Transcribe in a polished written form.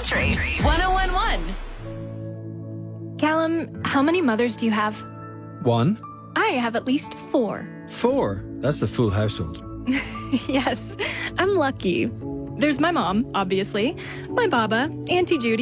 Country 1011. Callum, how many mothers do you have? 1. I have at least 4. 4. That's a full household. Yes, I'm lucky. There's my mom, obviously, my baba, Auntie Judy,